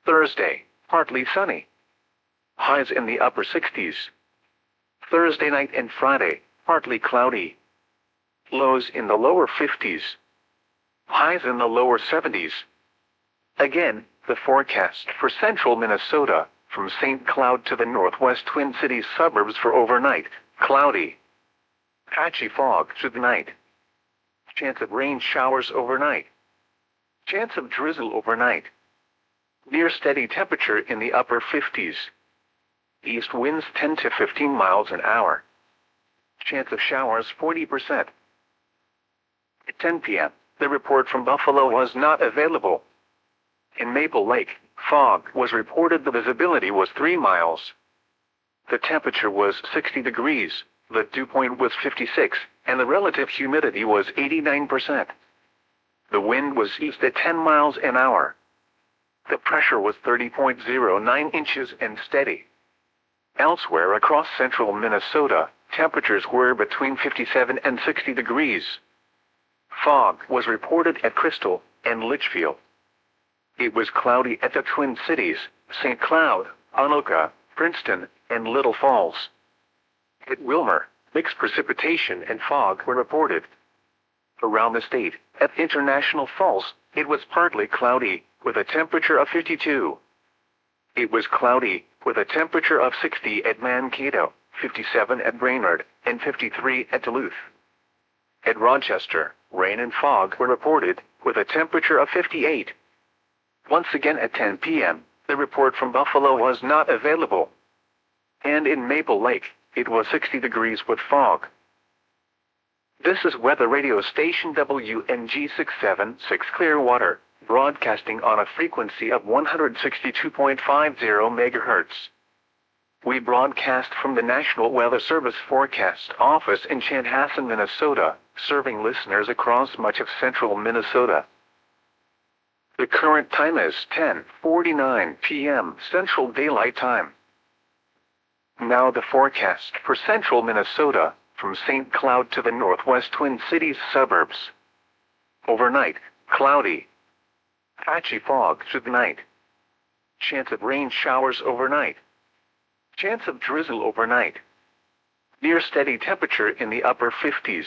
Thursday, partly sunny. Highs in the upper 60s. Thursday night and Friday, partly cloudy. Lows in the lower 50s. Highs in the lower 70s. Again, the forecast for central Minnesota, from St. Cloud to the northwest Twin Cities suburbs for overnight, cloudy. Patchy fog through the night. Chance of rain showers overnight. Chance of drizzle overnight. Near steady temperature in the upper 50s. East winds 10 to 15 miles an hour. Chance of showers 40%. At 10 p.m., the report from Buffalo was not available. In Maple Lake, fog was reported. The visibility was 3 miles. The temperature was 60 degrees, the dew point was 56, and the relative humidity was 89%. The wind was east at 10 miles an hour. The pressure was 30.09 inches and steady. Elsewhere across central Minnesota, temperatures were between 57 and 60 degrees. Fog was reported at Crystal and Litchfield. It was cloudy at the Twin Cities, St. Cloud, Anoka, Princeton, and Little Falls. At Wilmer, mixed precipitation and fog were reported. Around the state, at International Falls, it was partly cloudy, with a temperature of 52. It was cloudy, with a temperature of 60 at Mankato, 57 at Brainerd, and 53 at Duluth. At Rochester, rain and fog were reported, with a temperature of 58. Once again at 10 p.m., the report from Buffalo was not available. And in Maple Lake, it was 60 degrees with fog. This is weather radio station WNG676 Clearwater, broadcasting on a frequency of 162.50 MHz. We broadcast from the National Weather Service Forecast Office in Chanhassen, Minnesota, serving listeners across much of central Minnesota. The current time is 10:49 p.m. Central Daylight Time. Now the forecast for central Minnesota, from St. Cloud to the northwest Twin Cities suburbs. Overnight, cloudy. Patchy fog through the night. Chance of rain showers overnight. Chance of drizzle overnight. Near steady temperature in the upper 50s.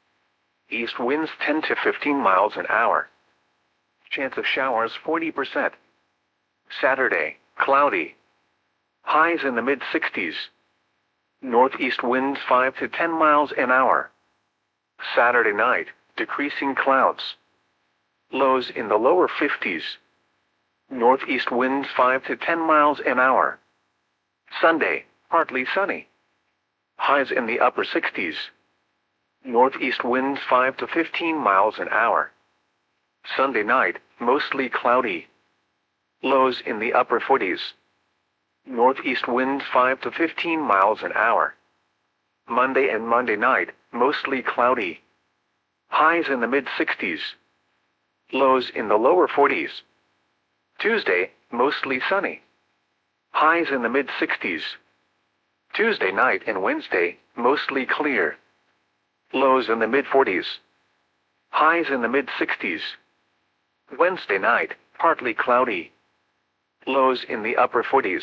East winds 10 to 15 miles an hour. Chance of showers 40%. Saturday, cloudy. Highs in the mid-60s. Northeast winds 5 to 10 miles an hour. Saturday night, decreasing clouds. Lows in the lower 50s. Northeast winds 5 to 10 miles an hour. Sunday, partly sunny. Highs in the upper 60s. Northeast winds 5 to 15 miles an hour. Sunday night, mostly cloudy. Lows in the upper 40s. Northeast winds 5 to 15 miles an hour. Monday and Monday night, mostly cloudy. Highs in the mid-60s. Lows in the lower 40s. Tuesday, mostly sunny. Highs in the mid-60s. Tuesday night and Wednesday, mostly clear. Lows in the mid-40s. Highs in the mid-60s. Wednesday night, partly cloudy. Lows in the upper 40s.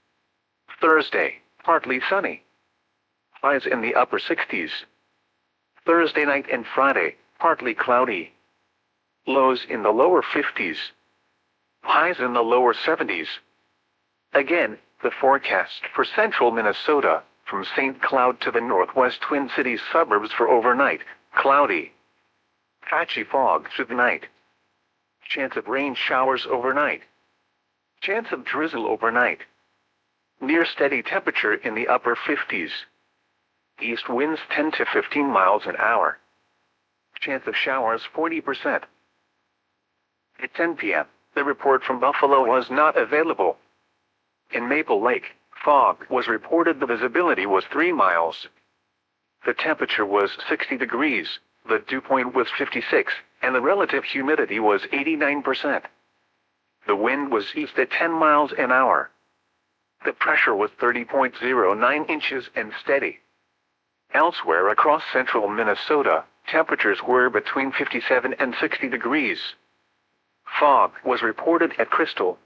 Thursday, partly sunny. Highs in the upper 60s. Thursday night and Friday, partly cloudy. Lows in the lower 50s. Highs in the lower 70s. Again, the forecast for central Minnesota, from St. Cloud to the northwest Twin Cities suburbs for overnight, cloudy. Patchy fog through the night. Chance of rain showers overnight. Chance of drizzle overnight. Near steady temperature in the upper 50s. East winds 10 to 15 miles an hour. Chance of showers 40%. At 10 p.m., the report from Buffalo was not available. In Maple Lake, fog was reported. The visibility was 3 miles. The temperature was 60 degrees, the dew point was 56, and the relative humidity was 89%. The wind was east at 10 miles an hour. The pressure was 30.09 inches and steady. Elsewhere across central Minnesota, temperatures were between 57 and 60 degrees. Fog was reported at Crystal